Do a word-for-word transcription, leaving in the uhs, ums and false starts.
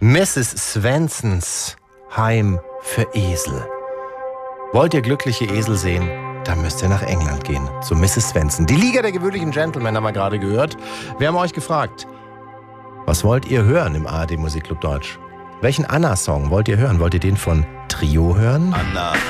Misses Svensons Heim für Esel. Wollt ihr glückliche Esel sehen? Dann müsst ihr nach England gehen, zu Misses Svensson. Die Liga der gewöhnlichen Gentlemen haben wir gerade gehört. Wir haben euch gefragt, was wollt ihr hören im A R D Musikclub Deutsch? Welchen Anna-Song wollt ihr hören? Wollt ihr den von Trio hören? Anna.